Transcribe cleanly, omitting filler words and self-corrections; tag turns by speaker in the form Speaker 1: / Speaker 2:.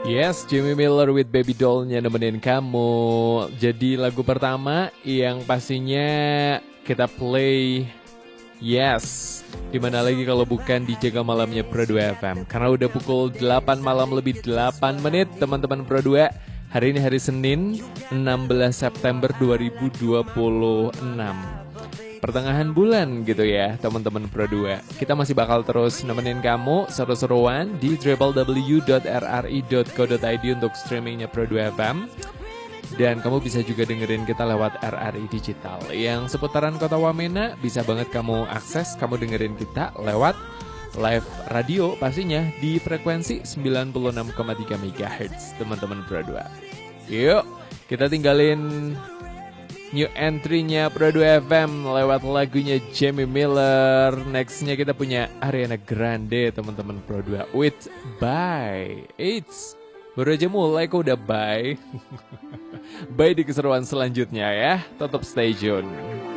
Speaker 1: Yes, Jimmy Miller with Baby Doll-nya nemenin kamu. Jadi lagu pertama yang pastinya kita play. Yes, dimana lagi kalau bukan di Jaga Malamnya Pro 2 FM. Karena udah pukul 8 malam lebih 8 menit teman-teman Pro 2. Hari ini hari Senin 16 September 2026. Pertengahan bulan gitu ya teman-teman Pro 2. Kita masih bakal terus nemenin kamu seru-seruan di www.rri.co.id untuk streamingnya Pro 2 FM. Dan kamu bisa juga dengerin kita lewat RRI Digital. Yang seputaran kota Wamena bisa banget kamu akses, kamu dengerin kita lewat live radio pastinya di frekuensi 96,3 MHz teman-teman Pro 2. Yuk, kita tinggalin new entry-nya Pro 2 FM lewat lagunya Jamie Miller. Nextnya kita punya Ariana Grande teman-teman Pro 2 with Bye. It's baru aja mulai kok udah bye. Bye di keseruan selanjutnya ya. Tetap stay tune.